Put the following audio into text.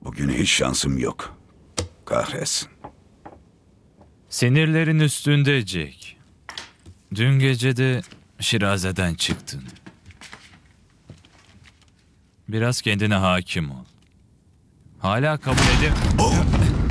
Bugün hiç şansım yok. Kahretsin. Sinirlerin üstünde Jack. Dün gece de Şiraze'den çıktın. Biraz kendine hakim ol. Hala kabul edem...